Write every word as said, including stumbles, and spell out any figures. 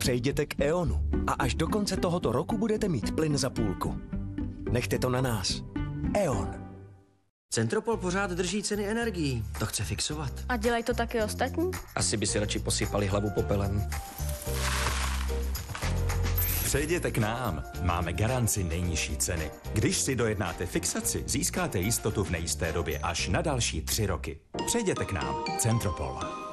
Přejděte k E O N u a až do konce tohoto roku budete mít plyn za půlku. Nechte to na nás. E O N. Centropol pořád drží ceny energií. To chce fixovat. A dělají to taky ostatní? Asi by si radši posypali hlavu popelem. Přejděte k nám. Máme garanci nejnižší ceny. Když si dojednáte fixaci, získáte jistotu v nejisté době až na další tři roky. Přejděte k nám. Centropol.